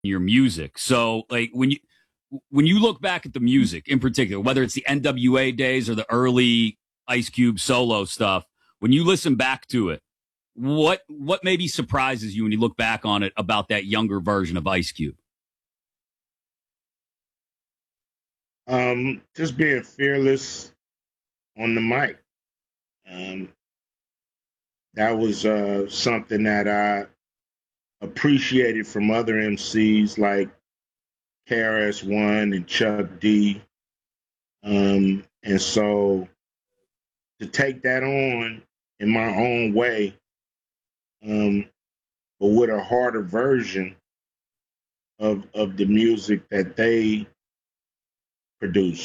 your music. So like when you look back at the music in particular, whether it's the NWA days or the early Ice Cube solo stuff, when you listen back to it, what maybe surprises you when you look back on it about that younger version of Ice Cube? Just being fearless on the mic. Um, that was something that I appreciated from other MCs like KRS-One and Chuck D. And so to take that on in my own way, um, but with a harder version of the music that they produce,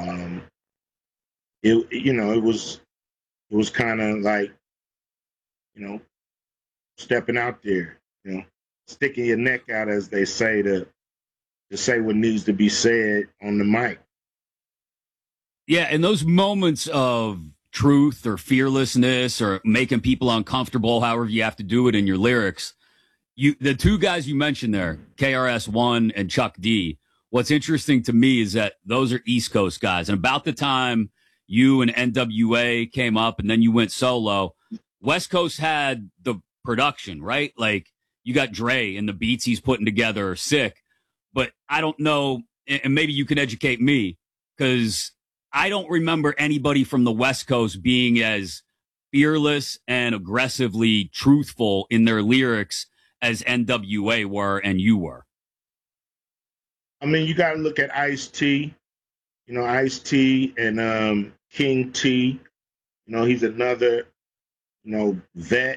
it was kind of like, you know, stepping out there, sticking your neck out, as they say, to say what needs to be said on the mic. Yeah, and those moments of truth or fearlessness or making people uncomfortable, however you have to do it in your lyrics, the two guys you mentioned there, KRS-One and Chuck D. What's interesting to me is that those are East Coast guys, and about the time you and NWA came up, and then you went solo, West Coast had the production, right? Like you got Dre and the beats he's putting together are sick, but I don't know, and maybe you can educate me because I don't remember anybody from the West Coast being as fearless and aggressively truthful in their lyrics as NWA were and you were. I mean, you got to look at Ice T, Ice T and King T. He's another, vet.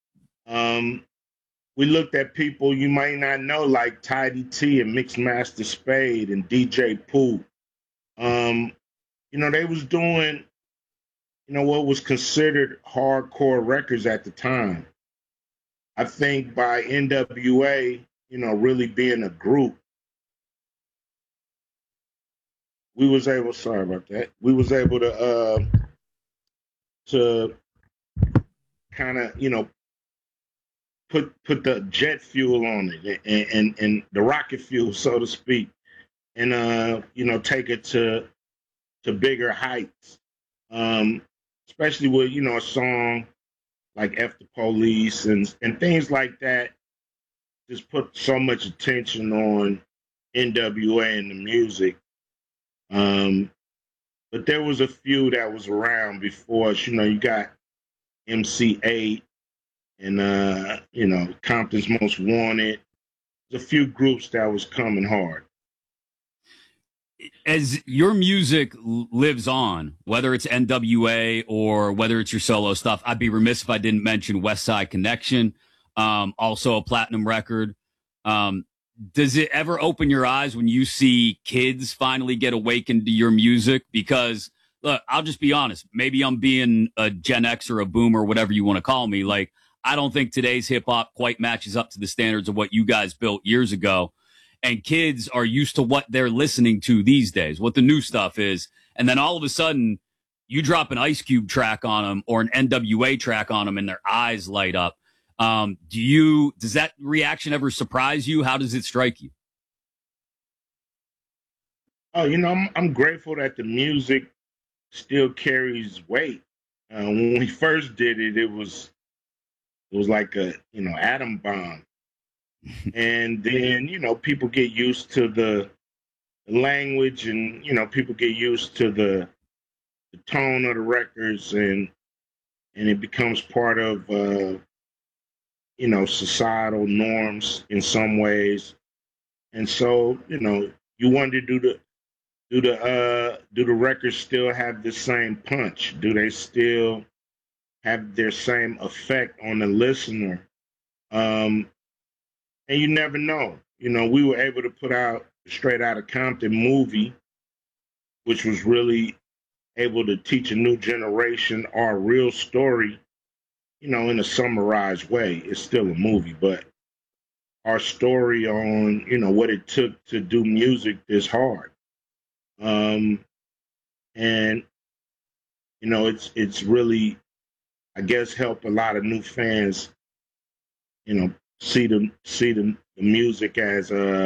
We looked at people you might not know, like Tidy T and Mixmaster Spade and DJ Pooh. They was doing, what was considered hardcore records at the time. I think by NWA, really being a group, we was able, sorry about that, we was able to kind of, put the jet fuel on it and the rocket fuel, so to speak, and take it to bigger heights. Especially with a song like F the Police and things like that. Just put so much attention on NWA and the music. But there was a few that was around before us. You got MC8 and Compton's Most Wanted. There's a few groups that was coming hard. As your music lives on, whether it's NWA or whether it's your solo stuff, I'd be remiss if I didn't mention West Side Connection, also a platinum record. Does it ever open your eyes when you see kids finally get awakened to your music? Because look, I'll just be honest. Maybe I'm being a Gen X or a boomer, whatever you want to call me. Like, I don't think today's hip hop quite matches up to the standards of what you guys built years ago. And kids are used to what they're listening to these days, what the new stuff is. And then all of a sudden, you drop an Ice Cube track on them or an NWA track on them and their eyes light up. Does that reaction ever surprise you? How does it strike you? Oh, I'm grateful that the music still carries weight. When we first did it, it was like a, atom bomb. And then, people get used to the language and, people get used to the tone of the records and it becomes part of, societal norms in some ways. And so, you wonder, do the records still have the same punch? Do they still have their same effect on the listener? And you never know. We were able to put out Straight Outta Compton movie, which was really able to teach a new generation our real story, in a summarized way. It's still a movie, but our story on, what it took to do music is hard. And, it's really, I guess, helped a lot of new fans, see the the music as